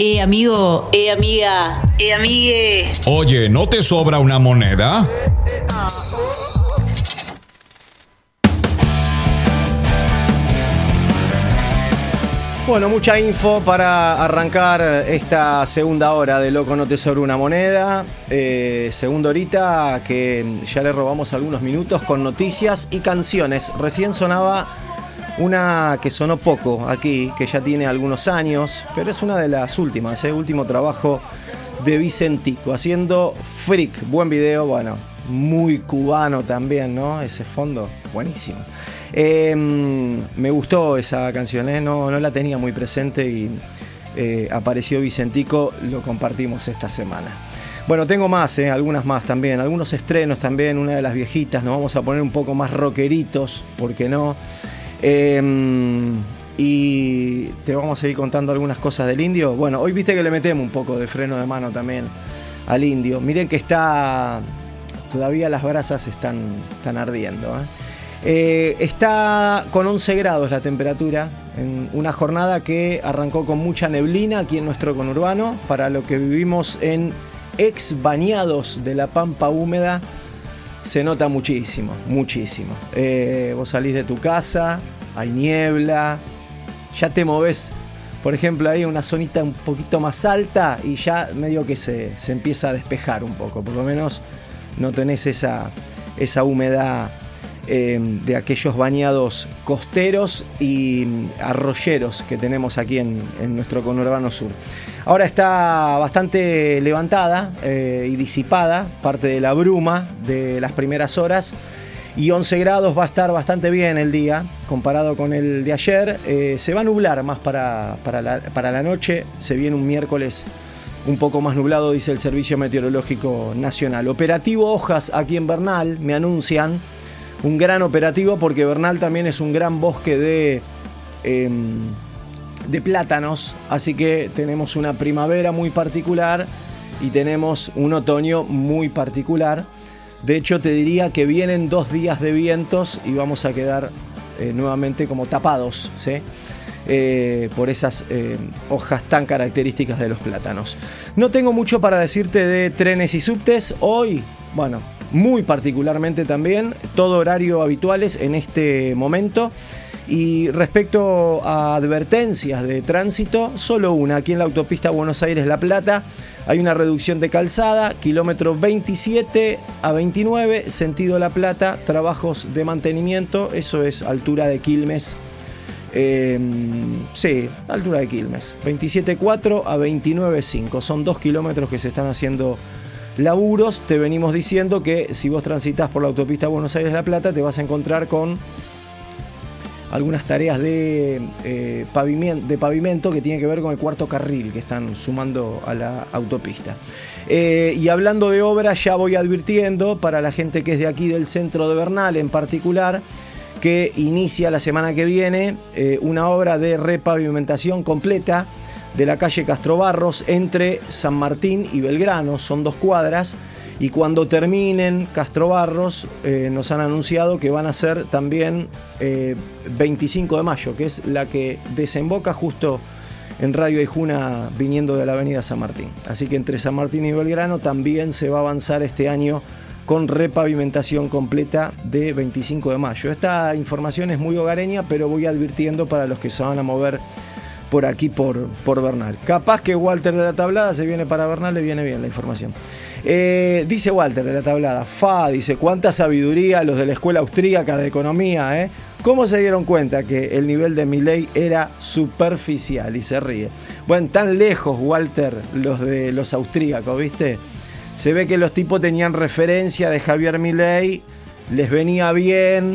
Amigo, amiga, amigue. Oye, ¿no te sobra una moneda? Bueno, mucha info para arrancar esta segunda hora de Loco No Te Sobra Una Moneda. Segunda horita que ya le robamos algunos minutos con noticias y canciones. Recién sonaba una que sonó poco aquí, que ya tiene algunos años, pero es una de las últimas, último trabajo de Vicentico, haciendo Freak. Buen video, bueno, muy cubano también, ¿no? Ese fondo, buenísimo. Me gustó esa canción, no la tenía muy presente y apareció Vicentico, lo compartimos esta semana. Bueno, tengo más, algunas más también, algunos estrenos también, una de las viejitas, nos vamos a poner un poco más rockeritos, ¿por qué no? Y te vamos a ir contando algunas cosas del Indio. Bueno, hoy viste que le metemos un poco de freno de mano también al Indio. Miren que todavía las brasas están ardiendo, está con 11 grados la temperatura, en una jornada que arrancó con mucha neblina aquí en nuestro conurbano. Para lo que vivimos en ex bañados de la Pampa húmeda, se nota muchísimo, muchísimo. Vos salís de tu casa, hay niebla, ya te movés, por ejemplo, ahí una zonita un poquito más alta y ya medio que se empieza a despejar un poco, por lo menos no tenés esa humedad de aquellos bañados costeros y arroyeros que tenemos aquí en nuestro conurbano sur. Ahora está bastante levantada y disipada parte de la bruma de las primeras horas, y 11 grados va a estar bastante bien el día comparado con el de ayer. Se va a nublar más para la noche, se viene un miércoles un poco más nublado, dice el Servicio Meteorológico Nacional. Operativo Hojas aquí en Bernal, me anuncian. Un gran operativo porque Bernal también es un gran bosque de plátanos, así que tenemos una primavera muy particular y tenemos un otoño muy particular. De hecho, te diría que vienen 2 días de vientos y vamos a quedar nuevamente como tapados, ¿sí? Por esas hojas tan características de los plátanos. No tengo mucho para decirte de trenes y subtes hoy. Bueno, muy particularmente también, todo horario habituales en este momento. Y respecto a advertencias de tránsito, solo una. Aquí en la autopista Buenos Aires-La Plata hay una reducción de calzada, kilómetro 27 a 29, sentido La Plata, trabajos de mantenimiento, eso es altura de Quilmes. Sí, altura de Quilmes, 27.4 a 29.5, son 2 kilómetros que se están haciendo laburos. Te venimos diciendo que si vos transitas por la autopista Buenos Aires-La Plata te vas a encontrar con algunas tareas de pavimento que tienen que ver con el cuarto carril que están sumando a la autopista. Y hablando de obras, ya voy advirtiendo para la gente que es de aquí del centro de Bernal en particular, que inicia la semana que viene una obra de repavimentación completa de la calle Castrobarros entre San Martín y Belgrano, son 2 cuadras, y cuando terminen Castrobarros nos han anunciado que van a hacer también 25 de mayo, que es la que desemboca justo en Radio Aijuna viniendo de la avenida San Martín. Así que entre San Martín y Belgrano también se va a avanzar este año con repavimentación completa de 25 de mayo. Esta información es muy hogareña, pero voy advirtiendo para los que se van a mover por aquí, por Bernal. Capaz que Walter de la Tablada se viene para Bernal, le viene bien la información. Dice Walter de la Tablada, dice, cuánta sabiduría los de la escuela austríaca de economía, ¿Cómo se dieron cuenta que el nivel de Milei era superficial? Y se ríe. Bueno, tan lejos, Walter, los de los austríacos, ¿viste? Se ve que los tipos tenían referencia de Javier Milei, les venía bien,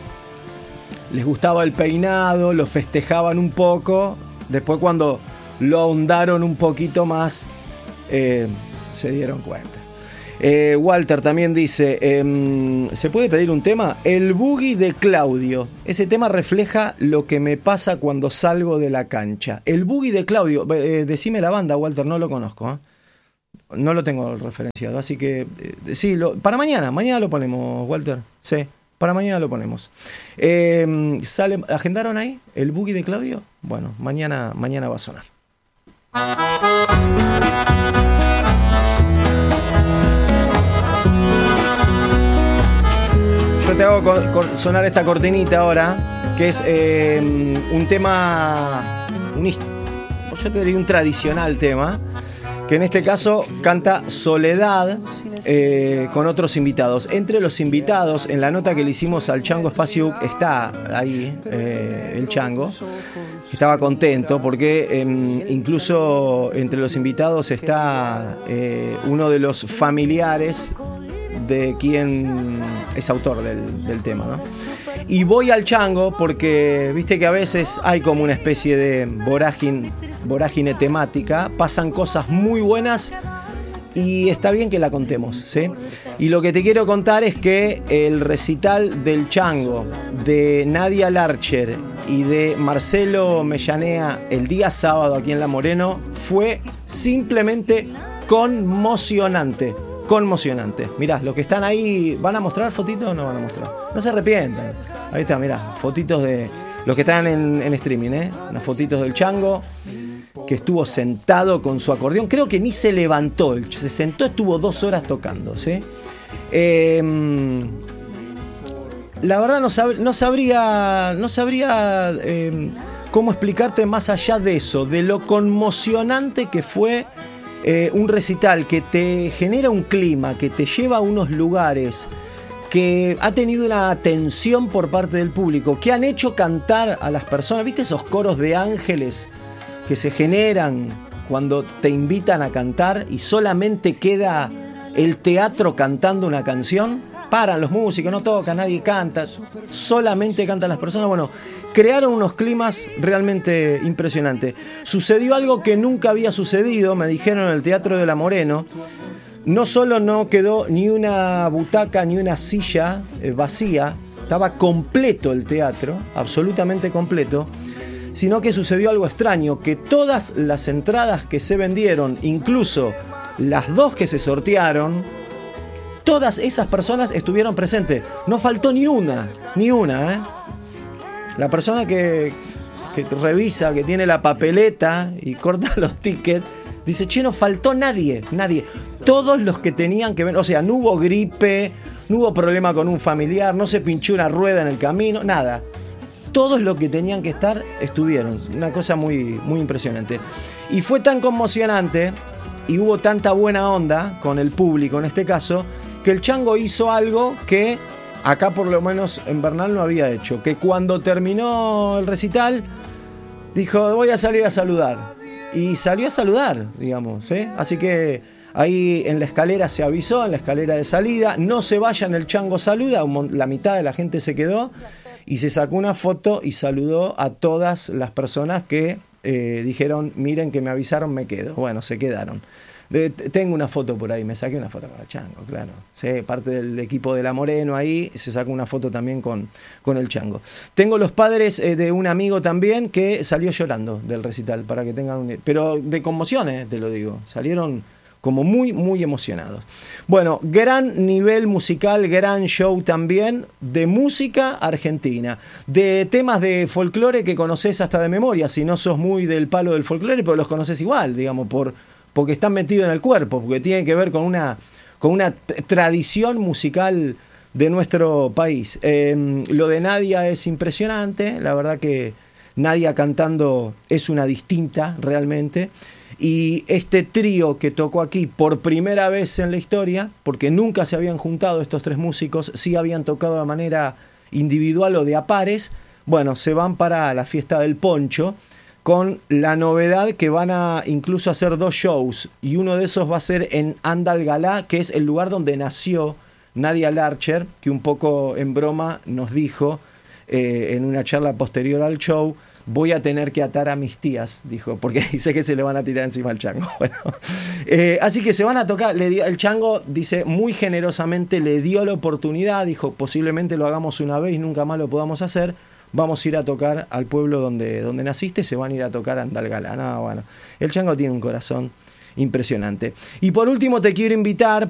les gustaba el peinado, lo festejaban un poco. Después, cuando lo ahondaron un poquito más, se dieron cuenta. Walter también dice, ¿se puede pedir un tema? El boogie de Claudio. Ese tema refleja lo que me pasa cuando salgo de la cancha. El boogie de Claudio. Decime la banda, Walter, no lo conozco. No lo tengo referenciado, así que sí, para mañana lo ponemos, Walter. Sí, para mañana lo ponemos. ¿Agendaron ahí el boogie de Claudio? Bueno, mañana va a sonar. Yo te hago sonar esta cortinita ahora, que es un tema, yo te diría un tradicional tema, que en este caso canta Soledad con otros invitados. Entre los invitados, en la nota que le hicimos al Chango Espacio, está ahí el Chango. Estaba contento porque incluso entre los invitados está uno de los familiares de quien es autor del tema, ¿no? Y voy al Chango porque viste que a veces hay como una especie de vorágine temática, pasan cosas muy buenas y está bien que la contemos, ¿sí? Y lo que te quiero contar es que el recital del Chango, de Nadia Larcher y de Marcelo Mellanea el día sábado aquí en La Moreno fue simplemente conmocionante. Conmocionante. Mirá, los que están ahí, ¿van a mostrar fotitos o no van a mostrar? No se arrepientan. Ahí está, mirá, fotitos de los que están en streaming, unas fotitos del Chango, que estuvo sentado con su acordeón. Creo que ni se levantó, se sentó, estuvo 2 horas tocando, ¿sí? La verdad no sabría cómo explicarte más allá de eso, de lo conmocionante que fue. Un recital que te genera un clima, que te lleva a unos lugares, que ha tenido una atención por parte del público, que han hecho cantar a las personas. ¿Viste esos coros de ángeles que se generan cuando te invitan a cantar y solamente queda el teatro cantando una canción? Paran los músicos, no tocan, nadie canta, solamente cantan las personas. Bueno, crearon unos climas realmente impresionantes. Sucedió algo que nunca había sucedido, me dijeron en el Teatro de La Moreno. No solo no quedó ni una butaca ni una silla vacía, estaba completo el teatro, absolutamente completo, sino que sucedió algo extraño, que todas las entradas que se vendieron, incluso las 2 que se sortearon, todas esas personas estuvieron presentes. No faltó ni una, ¿eh? La persona que revisa, que tiene la papeleta y corta los tickets, dice, che, no faltó nadie. Todos los que tenían que ver, o sea, no hubo gripe, no hubo problema con un familiar, no se pinchó una rueda en el camino, nada. Todos los que tenían que estar estuvieron. Una cosa muy, muy impresionante. Y fue tan conmocionante y hubo tanta buena onda con el público en este caso, que el Chango hizo algo que acá por lo menos en Bernal no había hecho, que cuando terminó el recital dijo, voy a salir a saludar, y salió a saludar, digamos, ¿sí? Así que ahí en la escalera se avisó, en la escalera de salida, no se vayan, el Chango saluda, la mitad de la gente se quedó y se sacó una foto y saludó a todas las personas que dijeron, miren que me avisaron, me quedo. Bueno, se quedaron. Tengo una foto por ahí, me saqué una foto con el Chango, claro. Sí, parte del equipo de La Moreno ahí, se sacó una foto también con el Chango. Tengo los padres de un amigo también que salió llorando del recital, para que tengan pero de conmociones, te lo digo. Salieron como muy, muy emocionados. Bueno, gran nivel musical, gran show también de música argentina, de temas de folclore que conoces hasta de memoria, si no sos muy del palo del folclore, pero los conoces igual, digamos, porque están metidos en el cuerpo, porque tienen que ver con una tradición musical de nuestro país. Lo de Nadia es impresionante, la verdad que Nadia cantando es una distinta realmente, y este trío que tocó aquí por primera vez en la historia, porque nunca se habían juntado estos 3 músicos, sí habían tocado de manera individual o de a pares, bueno, se van para la fiesta del Poncho, con la novedad que van a incluso hacer 2 shows, y uno de esos va a ser en Andalgalá, que es el lugar donde nació Nadia Larcher, que un poco en broma nos dijo en una charla posterior al show, voy a tener que atar a mis tías, dijo, porque dice que se le van a tirar encima al Chango. Bueno, así que se van a tocar, el Chango dice muy generosamente, le dio la oportunidad, dijo, posiblemente lo hagamos una vez y nunca más lo podamos hacer, vamos a ir a tocar al pueblo donde naciste, se van a ir a tocar a Andalgalá. No, bueno, el Chango tiene un corazón impresionante. Y por último te quiero invitar